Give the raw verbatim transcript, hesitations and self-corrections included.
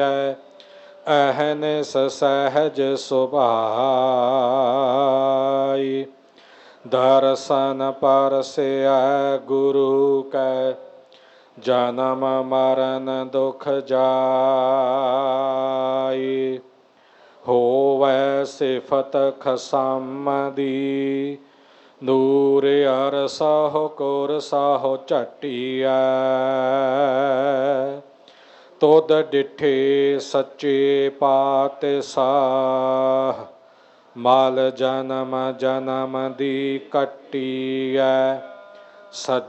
ਅਹਨਿਸ ਸਹਿਜ ਸੁਭਾਈ। ਦਰਸ਼ਨ ਪਰਸਿਐ ਗੁਰੂ ਕੈ ਜਨਮ ਮਰਨ ਦੁਖ ਜਾਈ। ਹੋਵੈ ਸਿਫਤ ਖਸਮ ਦੀ ਨੂਰ ਅਰਸਹੁ ਕੁਰਸਹੁ ਝਟੀਐ। ਤੁਧ ਡਿਠੇ ਸੱਚੇ ਪਾਤਸ਼ਾਹ ਮਲ ਜਨਮ ਜਨਮ ਦੀ ਕੱਟੀਐ।